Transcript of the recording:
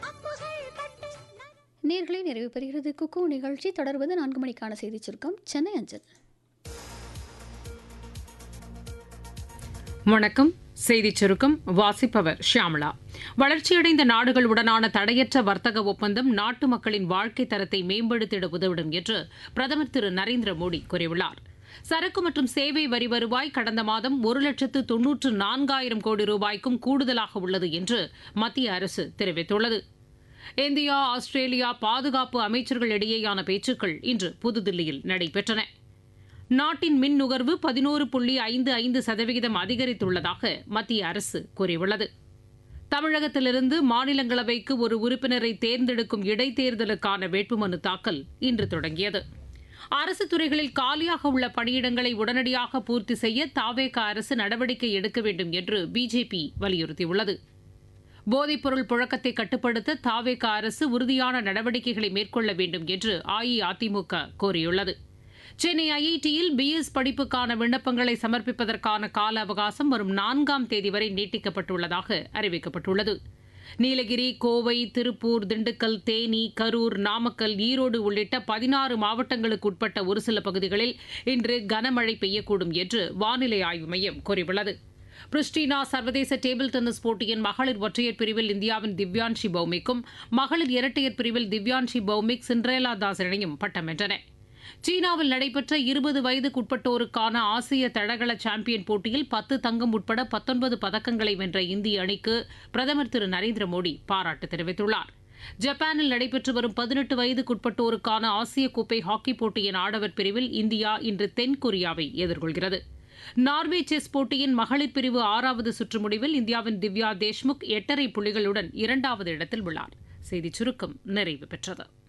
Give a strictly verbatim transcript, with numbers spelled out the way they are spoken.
நேர்களை நிறைவு பெறுகிறது குக்கு நிகழ்ச்சி. தொடர்வது நான்கு மணிக்கான செய்தி சுருக்கம் சென்னை அஞ்சல். வணக்கம். செய்திச் சுருக்கம் வாசிப்பவர் ஷியாமளா. வளர்ச்சியடைந்த நாடுகளுடனான தடையற்ற வர்த்தக ஒப்பந்தம் நாட்டு மக்களின் வாழ்க்கை தரத்தை மேம்படுத்திட உதவிடும் என்று பிரதமர் திரு நரேந்திர மோடி கூறியுள்ளார். சரக்கு மற்றும் சேவை வரி வருவாய் கடந்த மாதம் ஒரு லட்சத்து தொன்னூற்று நான்காயிரம் கோடி ரூபாய்க்கும் கூடுதலாக உள்ளது என்று மத்திய அரசு தெரிவித்துள்ளது. இந்தியா ஆஸ்திரேலியா பாதுகாப்பு அமைச்சர்களிடையேயான பேச்சுக்கள் இன்று புதுதில்லியில் நடைபெற்றன. நாட்டின் மின் நுகர்வு பதினோரு புள்ளி ஐந்து ஐந்து சதவிகிதம் அதிகரித்துள்ளதாக மத்திய அரசு கூறியுள்ளது. தமிழகத்திலிருந்து மாநிலங்களவைக்கு ஒரு உறுப்பினரை தேர்ந்தெடுக்கும் இடைத்தேர்தலுக்கான வேட்புமனு தாக்கல் இன்று தொடங்கியது. அரசு துறைகளில் காலியாக உள்ள பணியிடங்களை உடனடியாக பூர்த்தி செய்ய தாவேக அரசு நடவடிக்கை எடுக்க வேண்டும் என்று பிஜேபி வலியுறுத்தியுள்ளது. போதைப்பொருள் புழக்கத்தை கட்டுப்படுத்த தாவேக அரசு உறுதியான நடவடிக்கைகளை மேற்கொள்ள வேண்டும் என்று அஇஅதிமுக கோரியுள்ளது. சென்னை ஐஐடியில் பிஎஸ் படிப்புக்கான விண்ணப்பங்களை சமர்ப்பிப்பதற்கான கால அவகாசம் வரும் நான்காம் தேதி வரை நீட்டிக்கப்பட்டுள்ளதாக அறிவிக்கப்பட்டுள்ளது. நீலகிரி, கோவை, திருப்பூர், திண்டுக்கல், தேனி, கரூர், நாமக்கல், ஈரோடு உள்ளிட்ட பதினாறு மாவட்டங்களுக்கு உட்பட்ட ஒரு சில பகுதிகளில் இன்று கனமழை பெய்யக்கூடும் என்று வானிலை ஆய்வு மையம் கூறியுள்ளது. பிரிஸ்டினா சர்வதேச டேபிள் டென்னிஸ் போட்டியின் மகளிர் ஒற்றையர் பிரிவில் இந்தியாவின் திவ்யான்ஷி பௌமிக்கும் மகளிர் இரட்டையர் பிரிவில் திவ்யான்ஷி பௌமிக் சிண்ட்ரேலா தாஸ் இணையும் பட்டம் வென்றன. சீனாவில் நடைபெற்ற இருபது வயதுக்குட்பட்டோருக்கான ஆசிய தடகள சாம்பியன் போட்டியில் பத்து தங்கம் உட்பட பத்தொன்பது பதக்கங்களை வென்ற இந்திய அணிக்கு பிரதமர் திரு நரேந்திர மோடி பாராட்டு தெரிவித்துள்ளார். ஜப்பானில் நடைபெற்று வரும் பதினெட்டு வயதுக்குட்பட்டோருக்கான ஆசிய கோப்பை ஹாக்கி போட்டியின் ஆடவர் பிரிவில் இந்தியா இன்று தென்கொரியாவை எதிர்கொள்கிறது. நார்வே செஸ் போட்டியின் மகளிர் பிரிவு ஆறாவது சுற்று முடிவில் இந்தியாவின் திவ்யா தேஷ்முக் எட்டரை புள்ளிகளுடன் இரண்டாவது இடத்தில் உள்ளார். செய்திச் சுருக்கம் நிறைவு பெற்றது.